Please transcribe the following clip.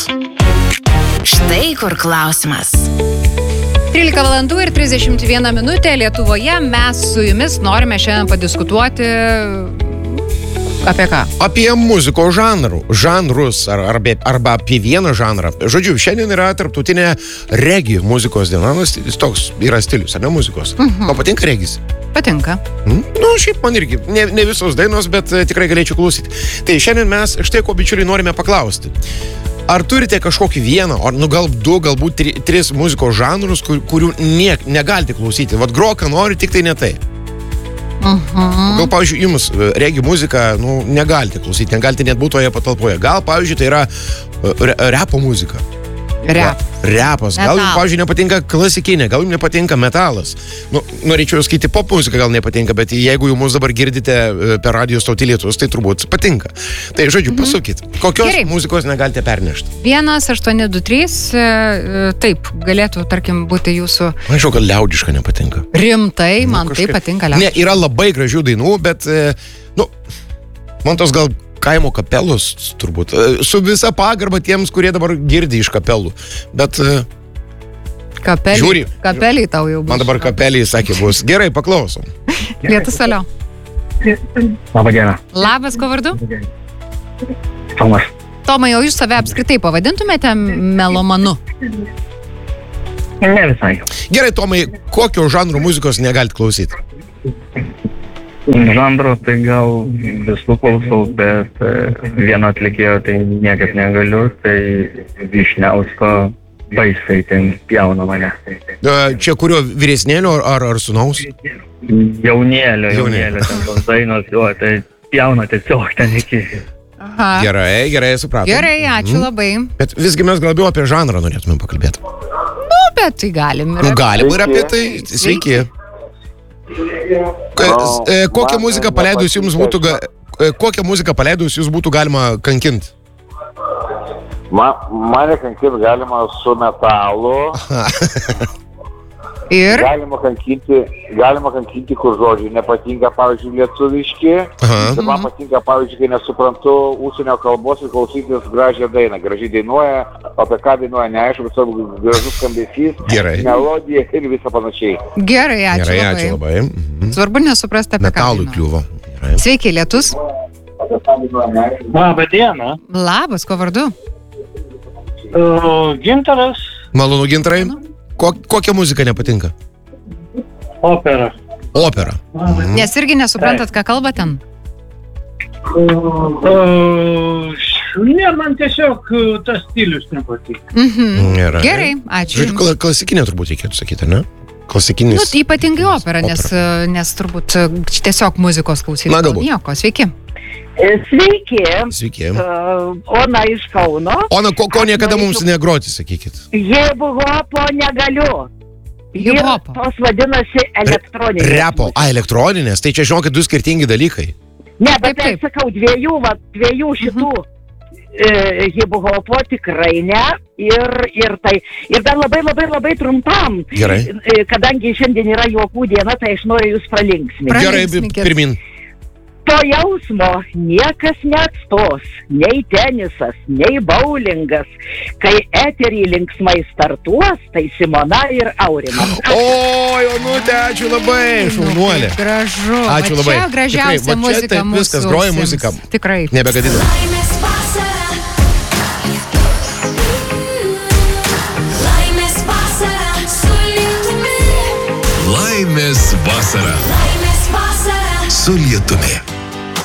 Štai kur klausimas. 13 valandų ir 31 minutė Lietuvoje. Mes su jumis norime šiandien padiskutuoti apie ką? Apie muzikos žanrus arba apie vieną žanrą. Žodžiu, šiandien yra tarptautinė regi muzikos diena. Toks yra stilius, ar ne muzikos? Tau patinka regis? Patinka. Šiaip man irgi. Ne visos dainos, bet tikrai galėčiau klausyti. Tai šiandien mes štai ko bičiuliai norime paklausti. Ar turite kažkokį vieną, ar gal du, galbūt tris muzikos žanrus, kurių negalite klausyti? Vat groką nori, tik tai ne tai. Gal, pavyzdžiui, jums regi muziką, negalite klausyti, negalite net būti toje patalpoje. Gal, pavyzdžiui, tai yra repo muzika. Repas. Gal jums, pavyzdžiui, nepatinka klasikinė, gal jums nepatinka metalas. Norėčiau skaityti pop muziką, gal nepatinka, bet jeigu jūs mus dabar girdite per radijo stotį Lietuvos, tai turbūt patinka. Tai, žodžiu, pasukit, kokios muzikos negalite pernešti? 1-8-2-3, taip, galėtų, tarkim, būti jūsų... Man žinau, kad liaudiška nepatinka. Rimtai, man tai patinka liaudiška. Ne, yra labai gražių dainų, bet, man tos gal... kaimo kapelos, turbūt. Su visa pagarba tiems, kurie dabar girdi iš kapelų. Bet... Kapeliai tau jau bus. Man dabar kapeliai sakė bus. Gerai, paklausom. Lietus, alio. Labą dieną. Labas, ko vardu? Tomas. Tomai, o jūs save apskritai pavadintumėte melomanu? Ne visai. Gerai, Tomai, kokio žanro muzikos negalite klausyti? Žanro tai gal visų klausau, bet vieno atlikėjo tai niekaip negaliu, tai Vyšniausko baisiai ten pjauna mane. Čia kurio vyresnėlio ar sūnaus? Jaunėlio, ten tos dainos, tai pjauna tiesiog ten iki. Aha. Gerai, supratom. Gerai, ačiū labai. Bet visgi mes labiau apie žanrą norėtume pakalbėti. Bet tai galim ir galim ir apie tai. Sveiki. Kokią muziką paleidus jums būtų galima kankinti? Mane kankinti galima su metalu. Ir? Galima kankinti, kur žodžiai nepatinka, pavyzdžiui, lietuviški. Bet man patinka, pavyzdžiui, kai nesuprantu užsienio kalbos ir klausytis gražią dainą. Gražiai dainuoja, apie ką dainuoja, neaišku, bet gražus skambesys, melodija ir visą panašiai. Gerai, ačiū labai. Svarbu nesuprasti, apie ką metalui kliuvo. Sveiki, Lietus. Labą dieną. Labas, ko vardu? Gintaras. Malonu, Gintarai. Kokia muzika nepatinka? Opera. Nes irgi nesuprantat, ką kalba ten? Ne, man tiesiog tas stilius nepatinka. Gerai, ačiū. Žodžiu, klasikinė turbūt reikėtų sakyti, ne? Klasikinis. Ypatingai opera, nes turbūt tiesiog muzikos klausyti. Na, galbūt. Nieko, sveiki. Sveiki. Ona iš Kauno. Ona, ko niekada mums negroti, sakykit? Hip-hopo negaliu. Hip-hopo. Tos vadinasi elektroninės. Repo, elektroninės. Tai čia žinokit, du skirtingi dalykai. Ne, bet aš sakau, dviejų šitų hip-hopo tikrai ne. Ir dar labai trumpam. Gerai. Kadangi šiandien yra juokų diena, tai aš noriu jūs pralinksminti. Gerai, pirmin. To jausmo niekas neatstos, nei tenisas, nei bowlingas. Kai eterį linksmai startuos, tai Simona ir Aurimas. O, Jonutė, ačiū labai, šaunuolė. Gražu. Ačiū labai. Čia gražiausia muzika mūsų. Viskas, groja muzika. Tikrai. Nebegadina. Laimės vasara su Lietumi.